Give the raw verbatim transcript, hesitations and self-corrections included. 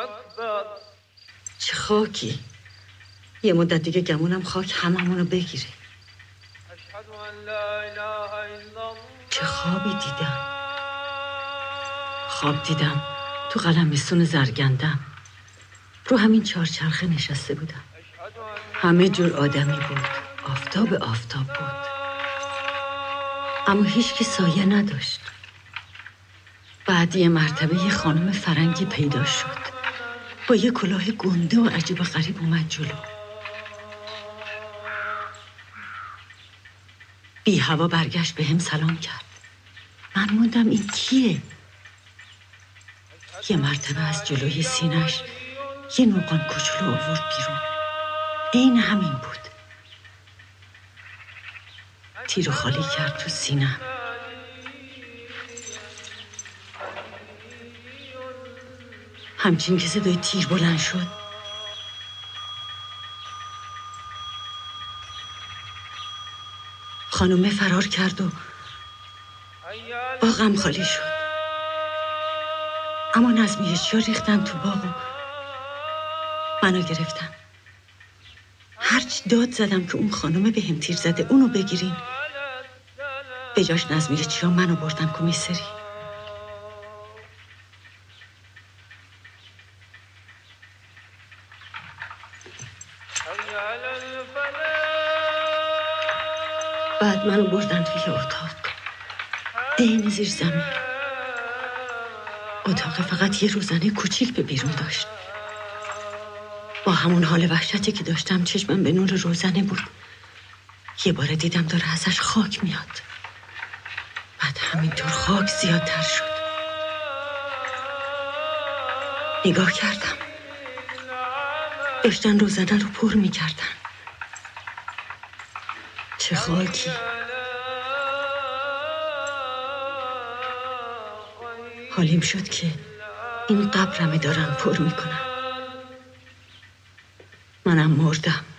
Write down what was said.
چه خاکی. یه مدت دیگه گمونم خاک هممونو بگیره. چه خوابی دیدم. خواب دیدم تو قلمستون زرگندم رو همین چهارچرخه نشسته بودم. همه جور آدمی بود. آفتاب آفتاب بود، اما هیچ کی سایه نداشت. بعد یه مرتبه یه خانم فرنگی پیدا شد با یه کلاه گنده و عجیب و غریب اومد جلو. بی هوا برگشت به هم سلام کرد. من موندم این کیه؟ یه مرتبه از جلوی سینش یه نوقان کوچولو آورد بیرون. عین همین بود. تیرو خالی کرد تو سینم. همچین که صدای تیر بلند شد، خانومه فرار کرد و باغم خالی شد. اما نظمیه‌چیا ریختن تو باغ و منو گرفتن. هرچی داد زدم که اون خانومه به هم تیر زده اونو بگیرین، به جاش نظمیه‌چیا منو بردن کمیسری. بعد منو بردن توی اتاق عین زیر زمین. اتاق فقط یه روزنه کوچیک به بیرون داشت. با همون حال وحشتی که داشتم چشمم به نور روزنه بود. یه بار دیدم داره ازش خاک میاد. بعد همینطور خاک زیادتر شد. نگاه کردم، داشتن روزنه رو پر میکردن. چه خاکی. حالیم شد که این قبرمه دارن پر میکنن. منم مردم.